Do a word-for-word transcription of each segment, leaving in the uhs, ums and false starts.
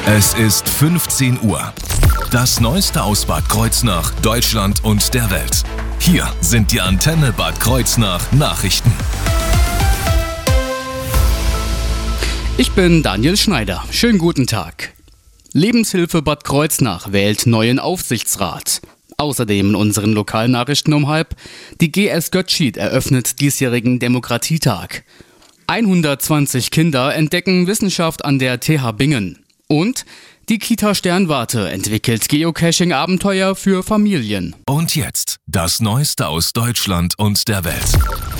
Es ist fünfzehn Uhr. Das Neueste aus Bad Kreuznach, Deutschland und der Welt. Hier sind die Antenne Bad Kreuznach Nachrichten. Ich bin Daniel Schneider. Schönen guten Tag. Lebenshilfe Bad Kreuznach wählt neuen Aufsichtsrat. Außerdem in unseren Lokalnachrichten um halb. Die G S Götzschied eröffnet diesjährigen Demokratietag. hundertzwanzig Kinder entdecken Wissenschaft an der T H Bingen. Und die Kita Sternwarte entwickelt Geocaching-Abenteuer für Familien. Und jetzt das Neueste aus Deutschland und der Welt.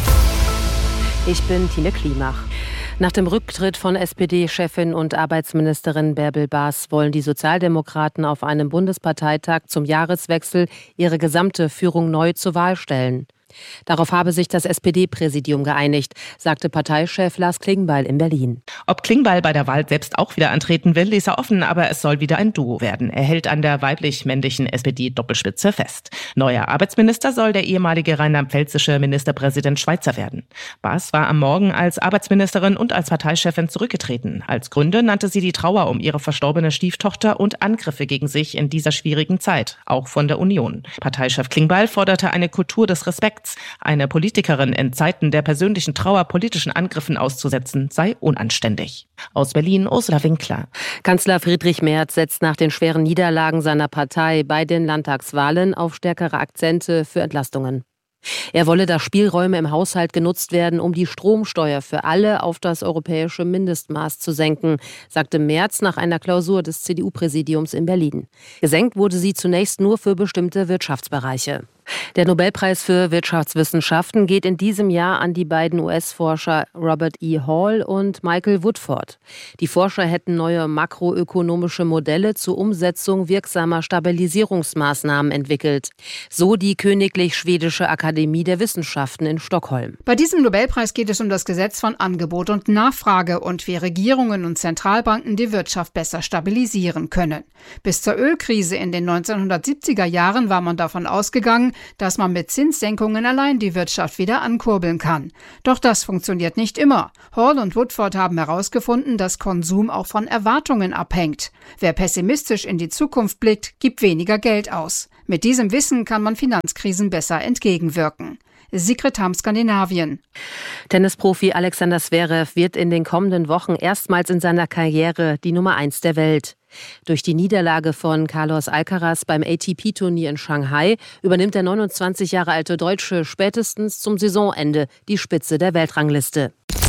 Ich bin Tine Klimach. Nach dem Rücktritt von S P D-Chefin und Arbeitsministerin Bärbel Baas wollen die Sozialdemokraten auf einem Bundesparteitag zum Jahreswechsel ihre gesamte Führung neu zur Wahl stellen. Darauf habe sich das S P D-Präsidium geeinigt, sagte Parteichef Lars Klingbeil in Berlin. Ob Klingbeil bei der Wahl selbst auch wieder antreten will, ließ er offen, aber es soll wieder ein Duo werden. Er hält an der weiblich-männlichen S P D-Doppelspitze fest. Neuer Arbeitsminister soll der ehemalige rheinland-pfälzische Ministerpräsident Schweizer werden. Baas war am Morgen als Arbeitsministerin und als Parteichefin zurückgetreten. Als Gründe nannte sie die Trauer um ihre verstorbene Stieftochter und Angriffe gegen sich in dieser schwierigen Zeit, auch von der Union. Parteichef Klingbeil forderte eine Kultur des Respekts. Eine Politikerin in Zeiten der persönlichen Trauer politischen Angriffen auszusetzen, sei unanständig. Aus Berlin Ursula Winkler. Kanzler Friedrich Merz setzt nach den schweren Niederlagen seiner Partei bei den Landtagswahlen auf stärkere Akzente für Entlastungen. Er wolle, dass Spielräume im Haushalt genutzt werden, um die Stromsteuer für alle auf das europäische Mindestmaß zu senken, sagte Merz nach einer Klausur des C D U-Präsidiums in Berlin. Gesenkt wurde sie zunächst nur für bestimmte Wirtschaftsbereiche. Der Nobelpreis für Wirtschaftswissenschaften geht in diesem Jahr an die beiden U S-Forscher Robert E. Hall und Michael Woodford. Die Forscher hätten neue makroökonomische Modelle zur Umsetzung wirksamer Stabilisierungsmaßnahmen entwickelt. So die Königlich Schwedische Akademie der Wissenschaften in Stockholm. Bei diesem Nobelpreis geht es um das Gesetz von Angebot und Nachfrage und wie Regierungen und Zentralbanken die Wirtschaft besser stabilisieren können. Bis zur Ölkrise in den neunzehnhundertsiebziger Jahren war man davon ausgegangen, dass man mit Zinssenkungen allein die Wirtschaft wieder ankurbeln kann. Doch das funktioniert nicht immer. Hall und Woodford haben herausgefunden, dass Konsum auch von Erwartungen abhängt. Wer pessimistisch in die Zukunft blickt, gibt weniger Geld aus. Mit diesem Wissen kann man Finanzkrisen besser entgegenwirken. Sigrid Hamm, Skandinavien. Tennisprofi Alexander Zverev wird in den kommenden Wochen erstmals in seiner Karriere die Nummer eins der Welt. Durch die Niederlage von Carlos Alcaraz beim A T P-Turnier in Shanghai übernimmt der neunundzwanzig Jahre alte Deutsche spätestens zum Saisonende die Spitze der Weltrangliste.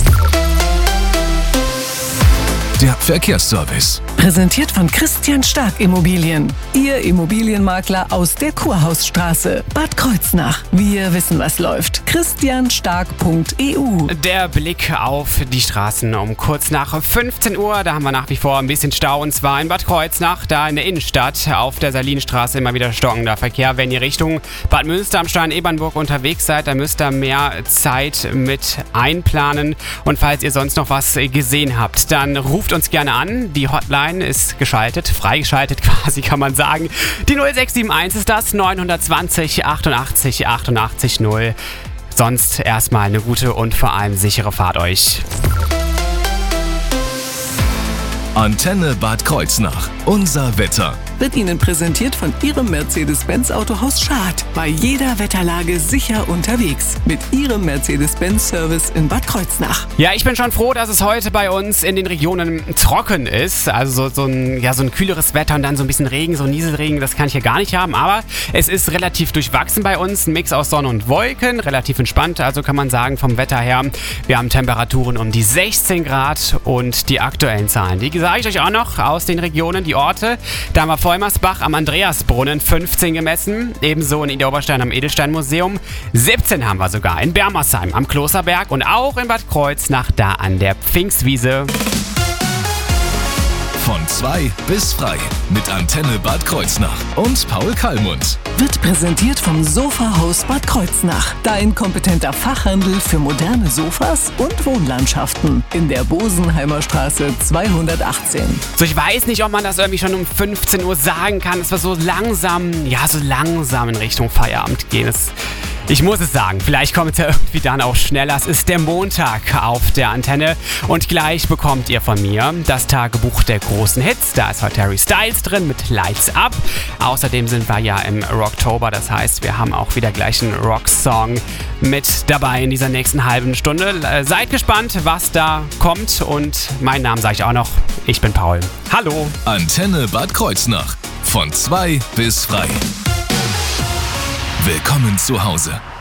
Der Verkehrsservice. Präsentiert von Christian Stark Immobilien. Ihr Immobilienmakler aus der Kurhausstraße, Bad Kreuznach. Wir wissen, was läuft. christian stark punkt e u. Der Blick auf die Straßen um kurz nach fünfzehn Uhr. Da haben wir nach wie vor ein bisschen Stau, und zwar in Bad Kreuznach, da in der Innenstadt auf der Salinstraße immer wieder stockender Verkehr. Wenn ihr Richtung Bad Münster am Stein-Ebernburg unterwegs seid, dann müsst ihr mehr Zeit mit einplanen. Und falls ihr sonst noch was gesehen habt, dann ruft uns gerne an. Die Hotline ist geschaltet, freigeschaltet quasi, kann man sagen. Die null sechs sieben eins ist das, neun zwanzig achtundachtzig achtundachtzig null. Sonst erstmal eine gute und vor allem sichere Fahrt euch. Antenne Bad Kreuznach. Unser Wetter. Wird Ihnen präsentiert von Ihrem Mercedes-Benz Autohaus Schad. Bei jeder Wetterlage sicher unterwegs. Mit Ihrem Mercedes-Benz-Service in Bad Kreuznach. Ja, ich bin schon froh, dass es heute bei uns in den Regionen trocken ist. Also so, so, ein, ja, so ein kühleres Wetter und dann so ein bisschen Regen, so Nieselregen, das kann ich hier gar nicht haben. Aber es ist relativ durchwachsen bei uns. Ein Mix aus Sonne und Wolken, relativ entspannt. Also kann man sagen, vom Wetter her, wir haben Temperaturen um die sechzehn Grad und die aktuellen Zahlen, die sage ich euch auch noch aus den Regionen, die Orte. Da haben wir Vollmersbach am Andreasbrunnen fünfzehn gemessen, ebenso in Idar-Oberstein am Edelsteinmuseum. siebzehn haben wir sogar in Bermersheim am Klosterberg und auch in Bad Kreuznach da an der Pfingstwiese. Von zwei bis frei mit Antenne Bad Kreuznach und Paul Kallmund. Wird präsentiert vom Sofahaus Bad Kreuznach. Dein kompetenter Fachhandel für moderne Sofas und Wohnlandschaften. In der Bosenheimer Straße zweihundertachtzehn. So, ich weiß nicht, ob man das irgendwie schon um fünfzehn Uhr sagen kann, dass wir so langsam, ja, so langsam in Richtung Feierabend gehen. Es Ich muss es sagen, vielleicht kommt es ja irgendwie dann auch schneller. Es ist der Montag auf der Antenne und gleich bekommt ihr von mir das Tagebuch der großen Hits. Da ist heute Harry Styles drin mit Lights Up. Außerdem sind wir ja im Rocktober, das heißt, wir haben auch wieder gleich einen Rocksong mit dabei in dieser nächsten halben Stunde. Seid gespannt, was da kommt und meinen Namen sage ich auch noch. Ich bin Paul. Hallo. Antenne Bad Kreuznach. Von zwei bis frei. Willkommen zu Hause.